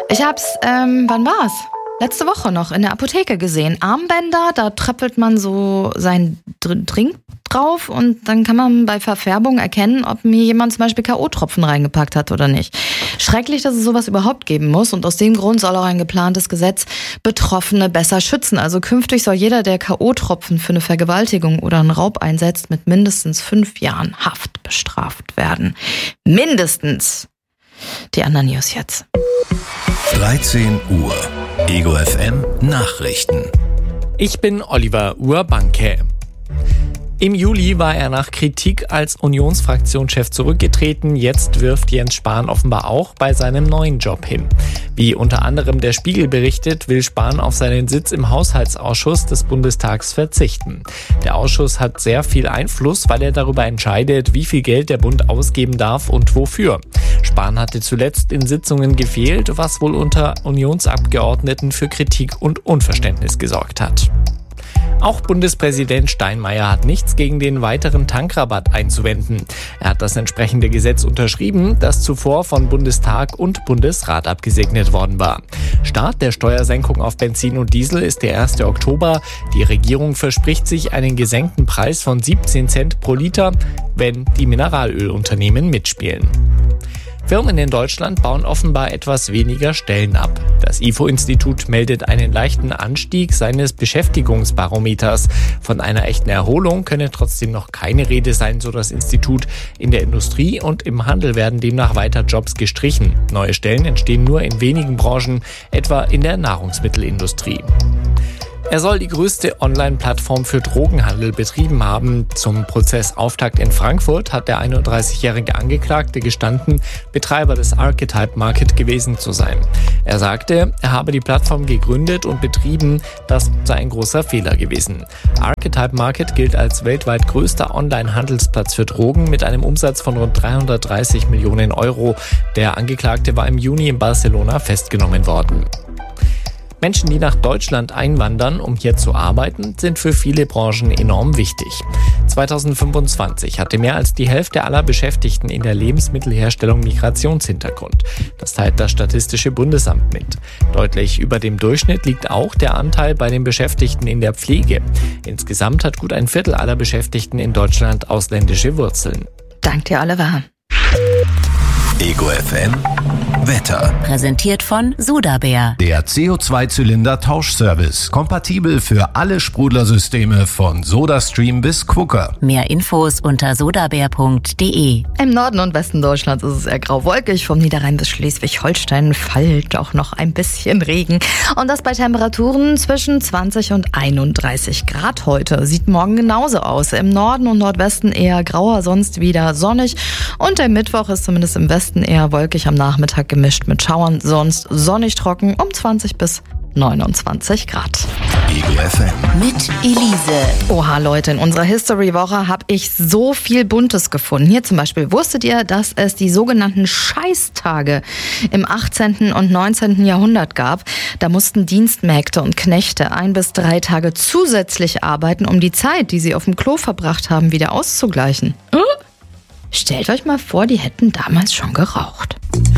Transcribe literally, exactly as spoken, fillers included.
Ich hab's, ähm, wann war's? Letzte Woche noch in der Apotheke gesehen. Armbänder, da tröpfelt man so seinen Drink drauf und dann kann man bei Verfärbung erkennen, ob mir jemand zum Beispiel K O-Tropfen reingepackt hat oder nicht. Schrecklich, dass es sowas überhaupt geben muss und aus dem Grund soll auch ein geplantes Gesetz Betroffene besser schützen. Also künftig soll jeder, der K O-Tropfen für eine Vergewaltigung oder einen Raub einsetzt, mit mindestens fünf Jahren Haft bestraft werden. Mindestens. Die anderen News jetzt. dreizehn Uhr. Ego F M Nachrichten. Ich bin Oliver Urbanke. Im Juli war er nach Kritik als Unionsfraktionschef zurückgetreten. Jetzt wirft Jens Spahn offenbar auch bei seinem neuen Job hin. Wie unter anderem der Spiegel berichtet, will Spahn auf seinen Sitz im Haushaltsausschuss des Bundestags verzichten. Der Ausschuss hat sehr viel Einfluss, weil er darüber entscheidet, wie viel Geld der Bund ausgeben darf und wofür. Spahn hatte zuletzt in Sitzungen gefehlt, was wohl unter Unionsabgeordneten für Kritik und Unverständnis gesorgt hat. Auch Bundespräsident Steinmeier hat nichts gegen den weiteren Tankrabatt einzuwenden. Er hat das entsprechende Gesetz unterschrieben, das zuvor von Bundestag und Bundesrat abgesegnet worden war. Start der Steuersenkung auf Benzin und Diesel ist der erste Oktober. Die Regierung verspricht sich einen gesenkten Preis von siebzehn Cent pro Liter, wenn die Mineralölunternehmen mitspielen. Firmen in Deutschland bauen offenbar etwas weniger Stellen ab. Das I F O-Institut meldet einen leichten Anstieg seines Beschäftigungsbarometers. Von einer echten Erholung könne trotzdem noch keine Rede sein, so das Institut. In der Industrie und im Handel werden demnach weiter Jobs gestrichen. Neue Stellen entstehen nur in wenigen Branchen, etwa in der Nahrungsmittelindustrie. Er soll die größte Online-Plattform für Drogenhandel betrieben haben. Zum Prozessauftakt in Frankfurt hat der einunddreißigjährige Angeklagte gestanden, Betreiber des Archetype Market gewesen zu sein. Er sagte, er habe die Plattform gegründet und betrieben, das sei ein großer Fehler gewesen. Archetype Market gilt als weltweit größter Online-Handelsplatz für Drogen mit einem Umsatz von rund dreihundertdreißig Millionen Euro. Der Angeklagte war im Juni in Barcelona festgenommen worden. Menschen, die nach Deutschland einwandern, um hier zu arbeiten, sind für viele Branchen enorm wichtig. zweitausendfünfundzwanzig hatte mehr als die Hälfte aller Beschäftigten in der Lebensmittelherstellung Migrationshintergrund. Das teilt das Statistische Bundesamt mit. Deutlich über dem Durchschnitt liegt auch der Anteil bei den Beschäftigten in der Pflege. Insgesamt hat gut ein Viertel aller Beschäftigten in Deutschland ausländische Wurzeln. Dank dir, Oliver. Ego F M Wetter. Präsentiert von Sodabär. Der C O zwei Zylinder Tauschservice. Kompatibel für alle Sprudlersysteme von SodaStream bis Quooker. Mehr Infos unter sodabär punkt de. Im Norden und Westen Deutschlands ist es eher grau-wolkig. Vom Niederrhein bis Schleswig-Holstein fällt auch noch ein bisschen Regen. Und das bei Temperaturen zwischen zwanzig und einunddreißig Grad heute. Sieht morgen genauso aus. Im Norden und Nordwesten eher grauer, sonst wieder sonnig. Und der Mittwoch ist zumindest im Westen eher wolkig, am Nachmittag gemischt mit Schauern, sonst sonnig trocken um zwanzig bis neunundzwanzig Grad. Ego F M. Mit Elise. Oha Leute, in unserer History-Woche habe ich so viel Buntes gefunden. Hier zum Beispiel, wusstet ihr, dass es die sogenannten Scheißtage im achtzehnten und neunzehnten Jahrhundert gab? Da mussten Dienstmägde und Knechte ein bis drei Tage zusätzlich arbeiten, um die Zeit, die sie auf dem Klo verbracht haben, wieder auszugleichen. Stellt euch mal vor, die hätten damals schon geraucht.